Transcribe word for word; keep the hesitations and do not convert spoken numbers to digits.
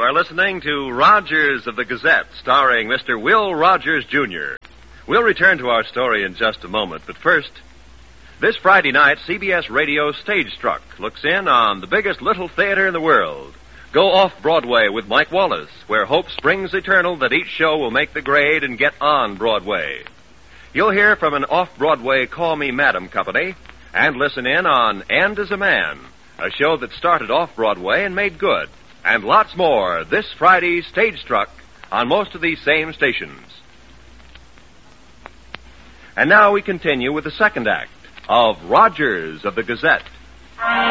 are listening to Rogers of the Gazette, starring Mister Will Rogers, Junior We'll return to our story in just a moment, but first, this Friday night, C B S Radio Stage Struck looks in on the biggest little theater in the world. Go off-Broadway with Mike Wallace, where hope springs eternal that each show will make the grade and get on Broadway. You'll hear from an off-Broadway Call Me Madam company, and listen in on End as a Man, a show that started off-Broadway and made good, and lots more this Friday, Stage Struck, on most of these same stations. And now we continue with the second act of Rogers of the Gazette.